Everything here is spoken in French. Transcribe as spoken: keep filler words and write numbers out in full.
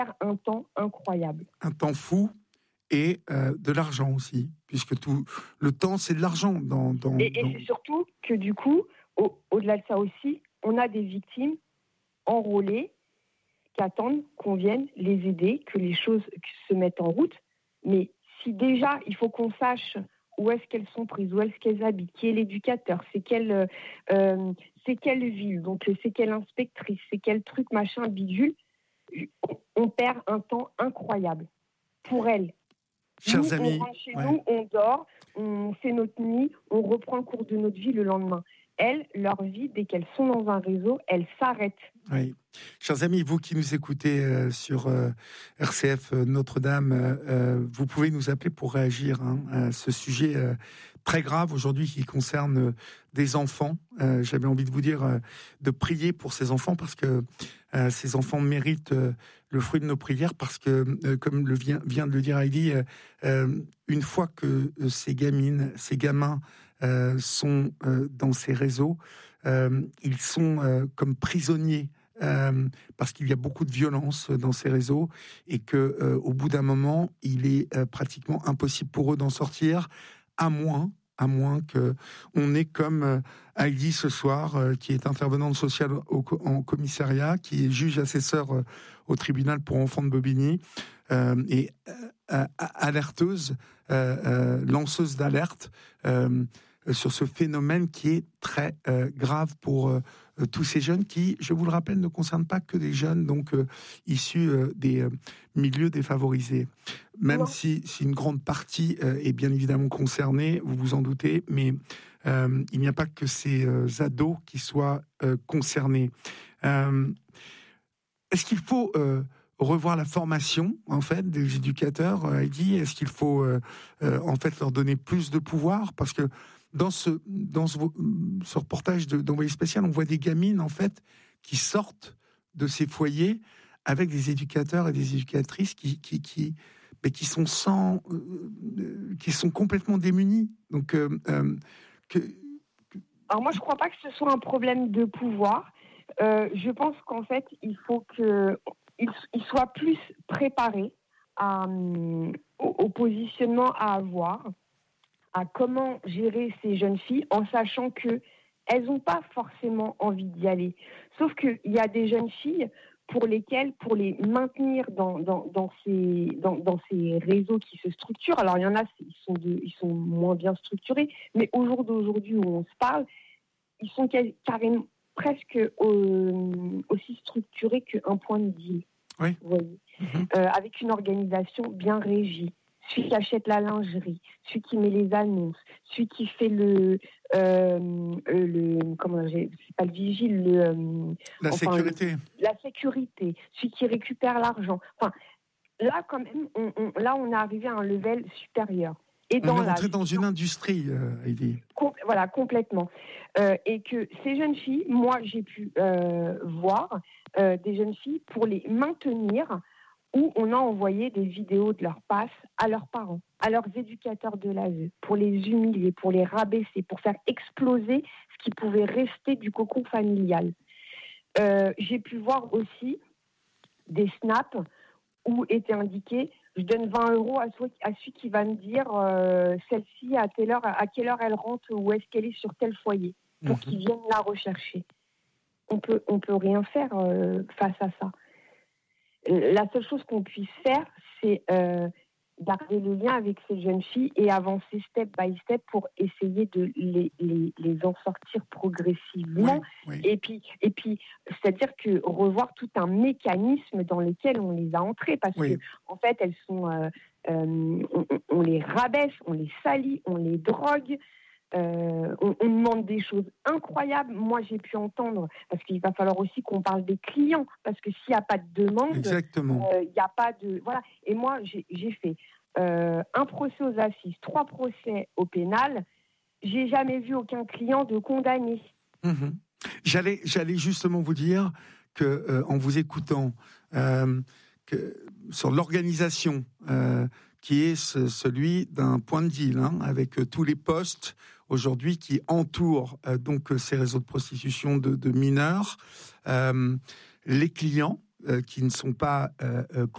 un temps incroyable. Un temps fou et euh, de l'argent aussi, puisque tout le temps, c'est de l'argent. Dans, dans, et, dans... et c'est surtout que du coup, au, au-delà de ça aussi, on a des victimes enrôlées qui attendent qu'on vienne les aider, que les choses se mettent en route. Mais si déjà, il faut qu'on sache où est-ce qu'elles sont prises, où est-ce qu'elles habitent, qui est l'éducateur, c'est quelle, euh, c'est quelle ville, donc c'est quelle inspectrice, c'est quel truc, machin, bidule, on, on perd un temps incroyable pour elles. Chers nous, amis, on rentre chez ouais. nous, on dort, on fait notre nuit, on reprend le cours de notre vie le lendemain. Elles, leur vie, dès qu'elles sont dans un réseau, elles s'arrêtent. Oui. Chers amis, vous qui nous écoutez euh, sur euh, R C F euh, Notre-Dame, euh, vous pouvez nous appeler pour réagir hein, à ce sujet euh, très grave aujourd'hui qui concerne euh, des enfants. Euh, j'avais envie de vous dire euh, de prier pour ces enfants parce que euh, ces enfants méritent euh, le fruit de nos prières parce que, euh, comme le vient, vient de le dire Heidi, euh, euh, une fois que euh, ces gamines, ces gamins euh, sont euh, dans ces réseaux, euh, ils sont euh, comme prisonniers. Euh, parce qu'il y a beaucoup de violence dans ces réseaux et que euh, au bout d'un moment, il est euh, pratiquement impossible pour eux d'en sortir, à moins, à moins que on ait comme euh, Heidi ce soir, euh, qui est intervenante sociale au, en commissariat, qui est juge assesseur euh, au tribunal pour enfants de Bobigny euh, et euh, alerteuse, euh, euh, lanceuse d'alerte. Euh, sur ce phénomène qui est très euh, grave pour euh, tous ces jeunes qui, je vous le rappelle, ne concernent pas que des jeunes donc euh, issus euh, des euh, milieux défavorisés. Même si, si une grande partie euh, est bien évidemment concernée, vous vous en doutez, mais euh, il n'y a pas que ces euh, ados qui soient euh, concernés. Euh, est-ce qu'il faut euh, revoir la formation en fait des éducateurs, euh, Heidi ? Est-ce qu'il faut euh, euh, en fait leur donner plus de pouvoir ? Parce que dans ce dans ce, ce reportage de, d'Envoyé spécial, on voit des gamines en fait qui sortent de ces foyers avec des éducateurs et des éducatrices qui qui qui mais qui sont sans euh, qui sont complètement démunis. Donc euh, euh, que, que... Alors moi je crois pas que ce soit un problème de pouvoir. Euh, je pense qu'en fait il faut que ils soient plus préparés à, au, au positionnement à avoir, à comment gérer ces jeunes filles en sachant que elles n'ont pas forcément envie d'y aller. Sauf qu'il y a des jeunes filles pour lesquelles, pour les maintenir dans, dans, dans, ces, dans, dans ces réseaux qui se structurent, alors il y en a, ils sont, de, ils sont moins bien structurés, mais au jour d'aujourd'hui où on se parle, ils sont carrément presque euh, aussi structurés qu'un point de deal. Oui. Vous voyez, mmh. euh, avec une organisation bien régie. Celui qui achète la lingerie, celui qui met les annonces, celui qui fait le, euh, le comment dire, c'est pas le vigile, le, euh, la enfin, sécurité, le, la sécurité, celui qui récupère l'argent. Enfin, là quand même, on, on, là on est arrivé à un level supérieur. Et on dans est rentré dans une industrie, euh, Heidi. Com- voilà, complètement. Euh, et que ces jeunes filles, moi j'ai pu euh, voir euh, des jeunes filles pour les maintenir, où on a envoyé des vidéos de leur passe à leurs parents, à leurs éducateurs de l'A S E, pour les humilier, pour les rabaisser, pour faire exploser ce qui pouvait rester du cocon familial. Euh, j'ai pu voir aussi des snaps où était indiqué « je donne vingt euros à, soi, à celui qui va me dire euh, celle-ci à, telle heure, à quelle heure elle rentre ou est-ce qu'elle est sur tel foyer pour mmh. qu'ils viennent la rechercher ». On peut, on peut rien faire euh, face à ça. La seule chose qu'on puisse faire, c'est euh, garder le lien avec ces jeunes filles et avancer step by step pour essayer de les, les, les en sortir progressivement. Oui, oui. Et puis, et puis, c'est-à-dire que revoir tout un mécanisme dans lequel on les a entrées, parce oui. que en fait, elles sont, euh, euh, on, on les rabaisse, on les salit, on les drogue. Euh, on, on demande des choses incroyables. Moi, j'ai pu entendre, parce qu'il va falloir aussi qu'on parle des clients, parce que s'il n'y a pas de demande, exactement, il n'y euh, a pas de... Voilà. Et moi, j'ai, j'ai fait euh, un procès aux assises, trois procès au pénal. J'ai jamais vu aucun client de condamné. Mmh. J'allais, j'allais justement vous dire que, euh, en vous écoutant, euh, que sur l'organisation, euh, qui est ce, celui d'un point de deal, hein, avec euh, tous les postes aujourd'hui qui entourent euh, donc ces réseaux de prostitution de, de mineurs, euh, les clients, qui ne sont pas